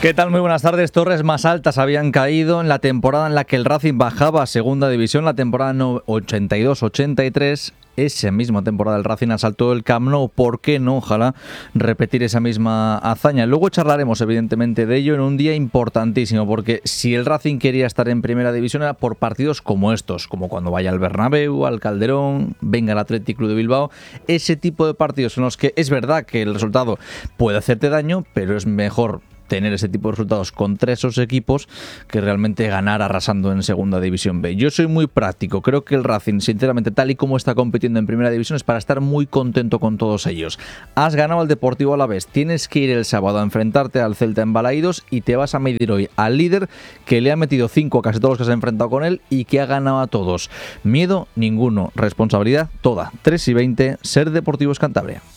¿Qué tal? Muy buenas tardes. Torres más altas habían caído en la temporada en la que el Racing bajaba a segunda división, la temporada 82-83. Esa misma temporada el Racing asaltó el Camp Nou. ¿Por qué no? Ojalá repetir esa misma hazaña. Luego charlaremos evidentemente de ello en un día importantísimo, porque si el Racing quería estar en primera división era por partidos como estos, como cuando vaya al Bernabéu, al Calderón, venga el Athletic Club de Bilbao. Ese tipo de partidos en los que es verdad que el resultado puede hacerte daño, pero es mejor tener ese tipo de resultados contra esos equipos que realmente ganar arrasando en segunda división B. Yo soy muy práctico, creo que el Racing, sinceramente, tal y como está compitiendo en primera división, es para estar muy contento con todos ellos. Has ganado al Deportivo Alavés, tienes que ir el sábado a enfrentarte al Celta en Balaídos y te vas a medir hoy al líder que le ha metido 5 a casi todos los que se han enfrentado con él y que ha ganado a todos. Miedo ninguno, responsabilidad toda. 3:20, Ser Deportivos Cantabria.